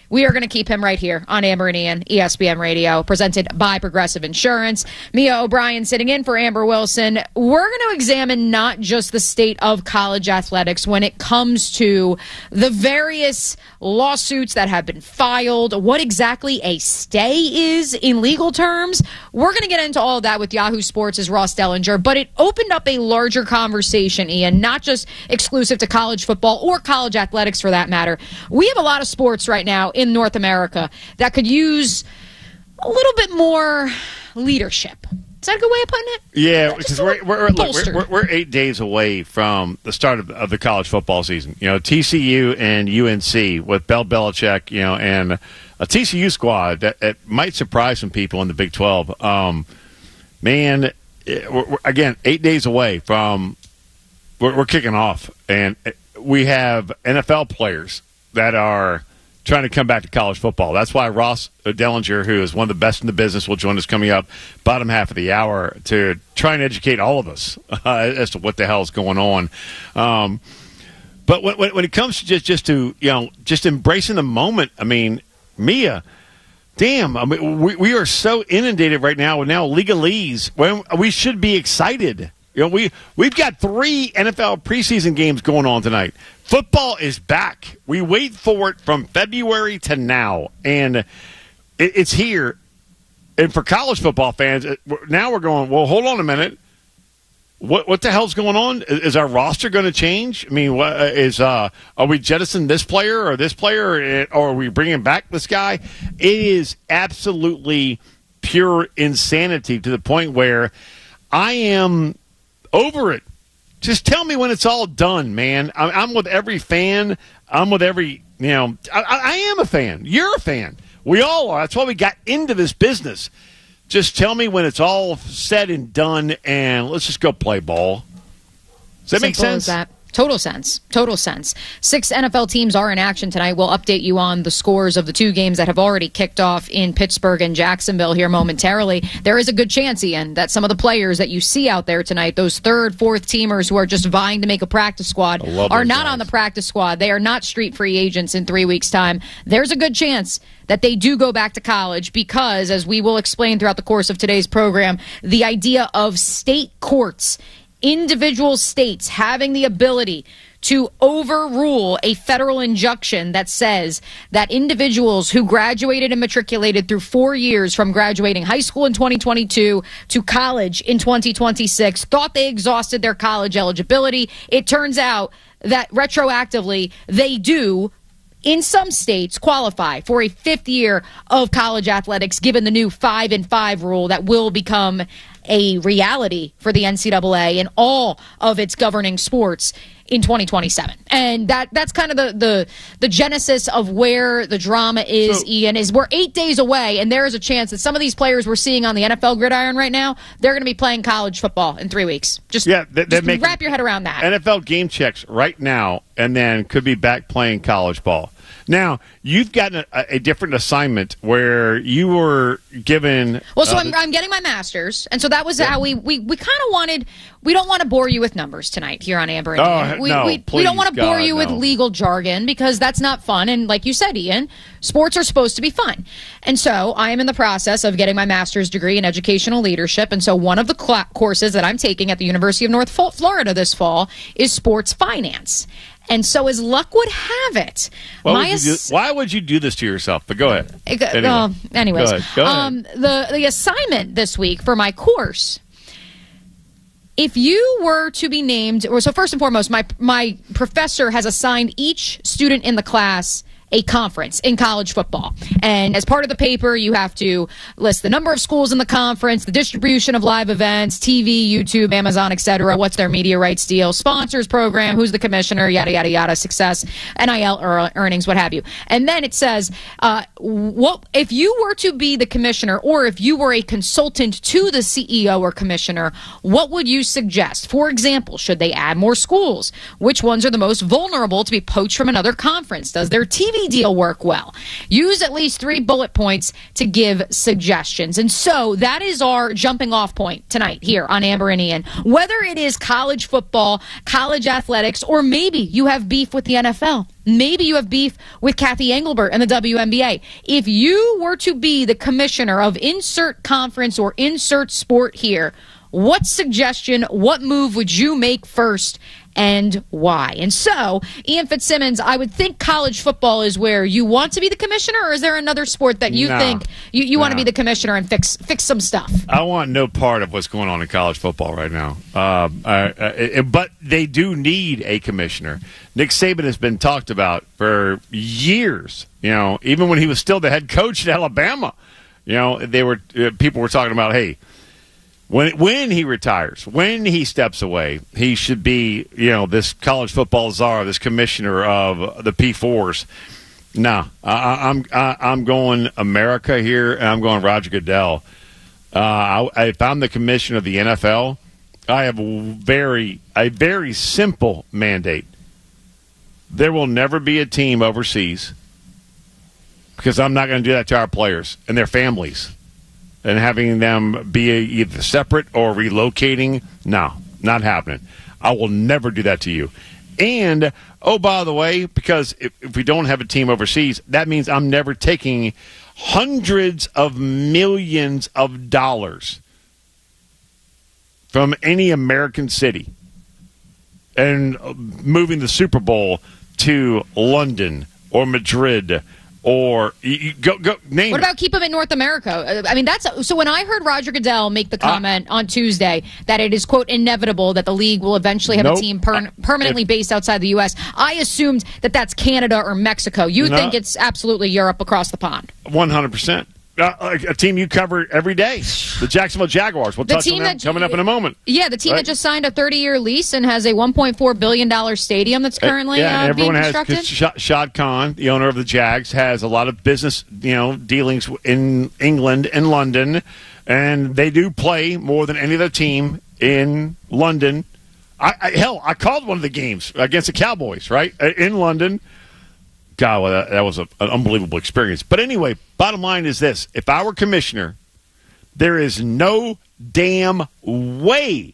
We are going to keep him right here on Amber and Ian, ESPN Radio, presented by Progressive Insurance. Mia O'Brien sitting in for Amber Wilson. We're going to examine not just the state of college athletics when it comes to the various lawsuits that have been filed, what exactly a stay is in legal terms. We're going to get into all of that with Yahoo Sports' Ross Dellinger, but it opened up a larger conversation, Ian, not just exclusive to college football or college athletics for that matter. We have a lot of sports right now in North America that could use a little bit more leadership. Is that a good way of putting it? Yeah, because we're 8 days away from the start of the college football season. You know, TCU and UNC with Bill Belichick, you know, and a TCU squad that might surprise some people in the Big 12. We're, again, 8 days away from we're kicking off, and we have NFL players that are trying to come back to college football. That's why Ross Dellinger, who is one of the best in the business, will join us coming up bottom half of the hour to try and educate all of us as to what the hell is going on. But when it comes to just embracing the moment, I mean, Mia, damn, I mean, we are so inundated right now with now legalese when we should be excited. You know, we've got 3 NFL preseason games going on tonight. Football is back. We wait for it from February to now, and it's here. And for college football fans, now we're going, well, hold on a minute. What the hell's going on? Is our roster going to change? I mean, are we jettisoning this player or this player, or are we bringing back this guy? It is absolutely pure insanity to the point where I am over it. Just tell me when it's all done, man. I'm with every fan. I'm with every, I am a fan. You're a fan. We all are. That's why we got into this business. Just tell me when it's all said and done, and let's just go play ball. Does that make sense? Simple as that. Total sense. Total sense. 6 NFL teams are in action tonight. We'll update you on the scores of the 2 games that have already kicked off in Pittsburgh and Jacksonville here momentarily. There is a good chance, Ian, that some of the players that you see out there tonight, those 3rd, 4th teamers who are just vying to make a practice squad, are not on the practice squad. They are not street free agents in 3 weeks' time. There's a good chance that they do go back to college because, as we will explain throughout the course of today's program, the idea of state courts, individual states having the ability to overrule a federal injunction that says that individuals who graduated and matriculated through 4 years from graduating high school in 2022 to college in 2026 thought they exhausted their college eligibility. It turns out that retroactively they do, in some states, qualify for a 5th year of college athletics given the new 5-and-5 rule that will become a reality for the NCAA and all of its governing sports in 2027. And that's kind of the genesis of where the drama is, Ian, is we're 8 days away, and there is a chance that some of these players we're seeing on the NFL gridiron right now, they're going to be playing college football in 3 weeks. Just wrap your head around that. NFL game checks right now, and then could be back playing college ball. Now, you've gotten a different assignment where you were given... Well, so I'm getting my master's, and so that was how we kind of wanted... We don't want to bore you with numbers tonight here on Amber and Ian. We don't want to bore you with legal jargon because that's not fun. And like you said, Ian, sports are supposed to be fun. And so I am in the process of getting my master's degree in educational leadership. And so one of the courses that I'm taking at the University of North Florida this fall is sports finance. And so as luck would have it... Why would you do this to yourself? But go ahead. Anyways. Go ahead. The assignment this week for my course... If you were to be named, so first and foremost, my professor has assigned each student in the class a conference in college football. And as part of the paper, you have to list the number of schools in the conference, the distribution of live events, TV, YouTube, Amazon, etc., what's their media rights deal, sponsors program, who's the commissioner, yada, yada, yada, success, NIL earnings, what have you. And then it says, what if you were to be the commissioner or if you were a consultant to the CEO or commissioner, what would you suggest? For example, should they add more schools? Which ones are the most vulnerable to be poached from another conference? Does their TV deal work well? Use at least 3 bullet points to give suggestions. And so that is our jumping off point tonight here on Amber and Ian. Whether it is college football, college athletics, or maybe you have beef with the NFL. Maybe you have beef with Kathy Engelbert and the WNBA. If you were to be the commissioner of insert conference or insert sport here, what suggestion, what move would you make first and why? And so, Ian Fitzsimmons, I would think college football is where you want to be the commissioner, or is there another sport that you think you want to be the commissioner and fix some stuff? I want no part of what's going on in college football right now. But they do need a commissioner. Nick Saban has been talked about for years, even when he was still the head coach at Alabama. People were talking about, hey, when he retires, when he steps away, he should be, this college football czar, this commissioner of the P4s. No, I'm going America here, and I'm going Roger Goodell. If I'm the commissioner of the NFL, I have a very simple mandate. There will never be a team overseas, because I'm not going to do that to our players and their families. And having them be either separate or relocating, no, not happening. I will never do that to you. And, oh, by the way, because if we don't have a team overseas, that means I'm never taking hundreds of millions of dollars from any American city and moving the Super Bowl to London or Madrid. Or go name. What about keep them in North America? I mean, so. When I heard Roger Goodell make the comment on Tuesday that it is, quote, inevitable that the league will eventually have a team permanently based outside the U.S., I assumed that that's Canada or Mexico. You think it's absolutely Europe across the pond? 100%. A team you cover every day, the Jacksonville Jaguars. We'll touch on that coming up in a moment. Yeah, the team that just signed a 30-year lease and has a $1.4 billion stadium that's currently being constructed. Shad Khan, the owner of the Jags, has a lot of business, dealings in England and London, and they do play more than any other team in London. I called one of the games against the Cowboys, right, in London. God, well, that was an unbelievable experience. But anyway, bottom line is this. If I were commissioner, there is no damn way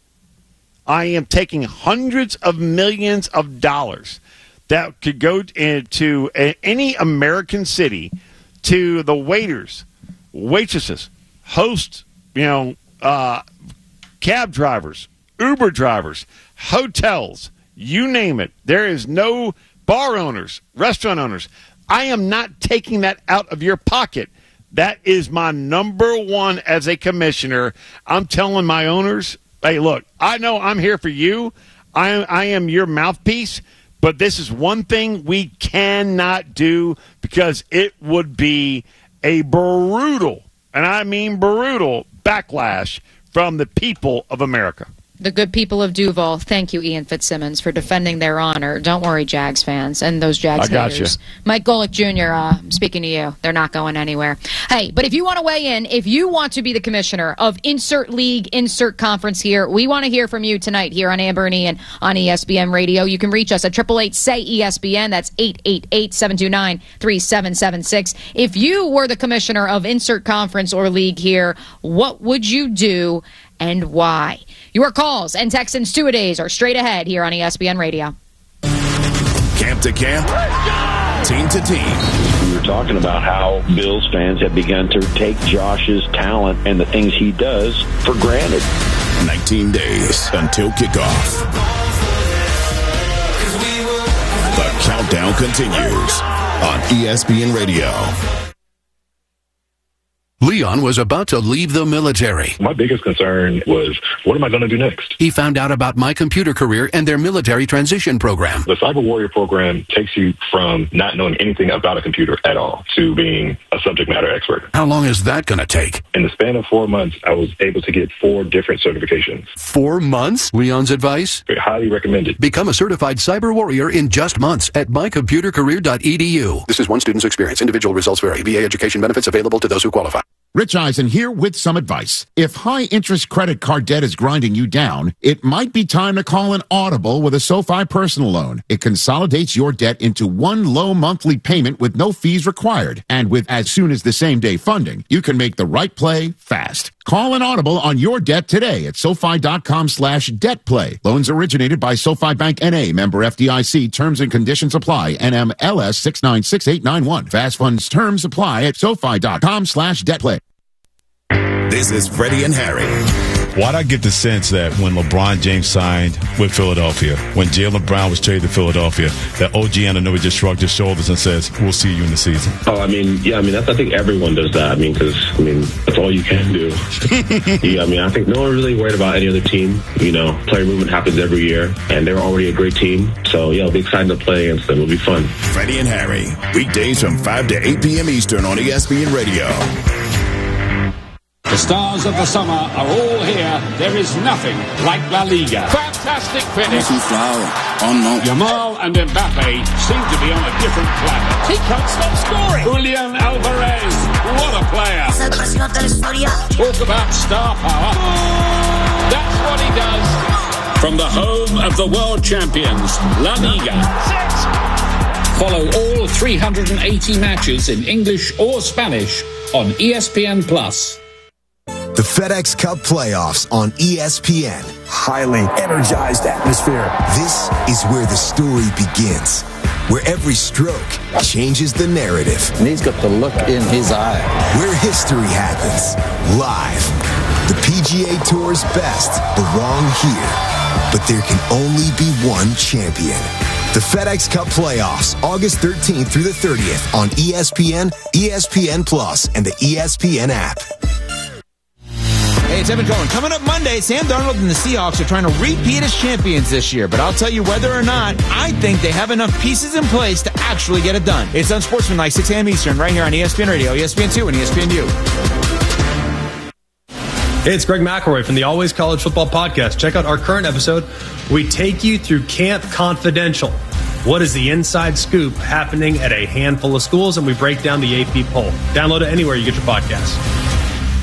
I am taking hundreds of millions of dollars that could go into any American city to the waiters, waitresses, hosts, cab drivers, Uber drivers, hotels, you name it. There is no bar owners, restaurant owners. I am not taking that out of your pocket. That is my number one as a commissioner. I'm telling my owners, hey, look, I know I'm here for you. I am your mouthpiece, but this is one thing we cannot do because it would be a brutal, and I mean brutal, backlash from the people of America. The good people of Duval, thank you, Ian Fitzsimmons, for defending their honor. Don't worry, Jags fans and those Jags haters. Mike Golick Jr., speaking to you, they're not going anywhere. Hey, but if you want to weigh in, if you want to be the commissioner of insert league, insert conference here, we want to hear from you tonight here on Amber and Ian on ESPN Radio. You can reach us at 888-SAY-ESPN. That's 888-729-3776. If you were the commissioner of insert conference or league here, what would you do and why? Your calls and texts and two-a-days are straight ahead here on ESPN Radio. Camp to camp, team to team. We were talking about how Bills fans have begun to take Josh's talent and the things he does for granted. 19 days until kickoff. The countdown continues on ESPN Radio. Leon was about to leave the military. My biggest concern was, what am I going to do next? He found out about My Computer Career and their military transition program. The Cyber Warrior program takes you from not knowing anything about a computer at all to being a subject matter expert. How long is that going to take? In the span of 4 months, I was able to get 4 different certifications. 4 months? Leon's advice? Highly recommended. Become a certified cyber warrior in just months at mycomputercareer.edu. This is one student's experience. Individual results vary. VA education benefits available to those who qualify. Rich Eisen here with some advice. If high-interest credit card debt is grinding you down, it might be time to call an audible with a SoFi personal loan. It consolidates your debt into one low monthly payment with no fees required. And with as soon as the same-day funding, you can make the right play fast. Call an audible on your debt today at SoFi.com/debtplay. Loans originated by SoFi Bank N.A., member FDIC. Terms and conditions apply. NMLS 696891. Fast funds terms apply at SoFi.com/debtplay. This is Freddie and Harry. Why'd I get the sense that when LeBron James signed with Philadelphia, when Jaylen Brown was traded to Philadelphia, that OG Anunoby just shrugged his shoulders and says, we'll see you in the season? Oh, I think everyone does that. Because that's all you can do. I think no one really worried about any other team. Player movement happens every year, and they were already a great team. So, it'll be exciting to play against them. It'll be fun. Freddie and Harry, weekdays from 5 to 8 p.m. Eastern on ESPN Radio. The stars of the summer are all here. There is nothing like La Liga. Fantastic finish. Yamal and Mbappe seem to be on a different planet. He can't stop scoring. Julian Alvarez, what a player. Talk about star power. That's what he does. From the home of the world champions, La Liga. Follow all 380 matches in English or Spanish on ESPN+. The FedEx Cup playoffs on ESPN. Highly energized atmosphere. This is where the story begins, where every stroke changes the narrative. And he's got the look in his eye. Where history happens, live. The PGA Tour's best belong here, but there can only be one champion. The FedEx Cup playoffs, August 13th through the 30th on ESPN, ESPN+, and the ESPN app. Hey, it's Evan Cohen. Coming up Monday, Sam Darnold and the Seahawks are trying to repeat as champions this year. But I'll tell you whether or not, I think they have enough pieces in place to actually get it done. It's Unsportsmanlike, 6 a.m. Eastern, right here on ESPN Radio, ESPN2, and ESPNU. Hey, it's Greg McElroy from the Always College Football Podcast. Check out our current episode. We take you through Camp Confidential. What is the inside scoop happening at a handful of schools? And we break down the AP poll. Download it anywhere you get your podcasts.